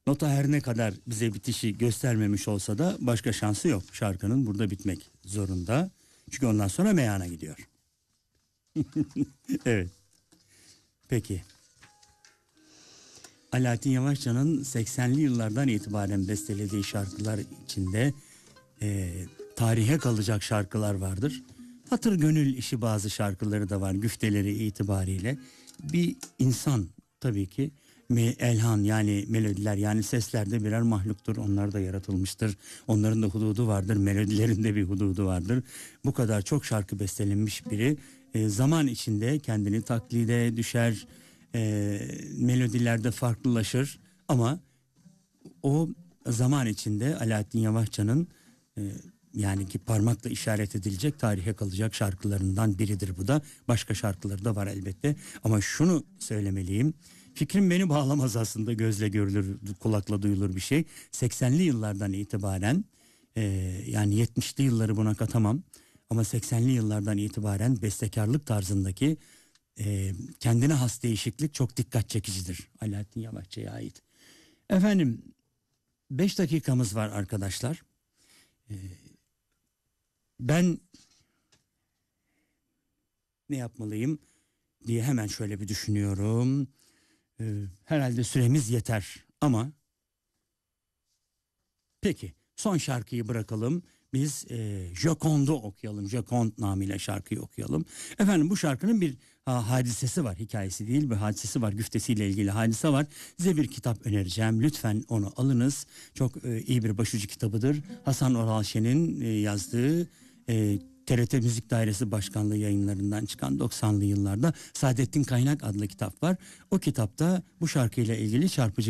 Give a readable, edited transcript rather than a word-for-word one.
Nota her ne kadar bize bitişi göstermemiş olsa da başka şansı yok. Şarkının burada bitmek zorunda. Çünkü ondan sonra meyana gidiyor. Evet. Peki. Alaaddin Yavaşça'nın 80'li yıllardan itibaren bestelediği şarkılar içinde tarihe kalacak şarkılar vardır. Hatır gönül işi bazı şarkıları da var güfteleri itibariyle. Bir insan tabii ki elhan yani melodiler yani seslerde birer mahluktur. Onlar da yaratılmıştır. Onların da hududu vardır. Melodilerin de bir hududu vardır. Bu kadar çok şarkı bestelenmiş biri zaman içinde kendini taklide düşer. Melodilerde farklılaşır ama o zaman içinde Alaaddin Yavaşça'nın yani ki parmakla işaret edilecek tarihe kalacak şarkılarından biridir bu da. Başka şarkıları da var elbette ama şunu söylemeliyim. Fikrim beni bağlamaz aslında, gözle görülür, kulakla duyulur bir şey. 80'li yıllardan itibaren yani 70'li yılları buna katamam ama 80'li yıllardan itibaren bestekarlık tarzındaki kendine has değişiklik çok dikkat çekicidir Alaaddin Yavaşça'ya ait. Efendim 5 dakikamız var arkadaşlar. Ben ne yapmalıyım diye hemen şöyle bir düşünüyorum. Herhalde süremiz yeter ama peki son şarkıyı bırakalım. Biz Joconde'u okuyalım. Joconde namıyla şarkıyı okuyalım. Efendim bu şarkının bir hadisesi var. Hikayesi değil bir hadisesi var. Güftesiyle ilgili hadise var. Size bir kitap önereceğim. Lütfen onu alınız. Çok iyi bir başucu kitabıdır. Hasan Oral Şen'in yazdığı TRT Müzik Dairesi Başkanlığı yayınlarından çıkan 90'lı yıllarda Saadettin Kaynak adlı kitap var. O kitapta bu şarkıyla ilgili çarpıcı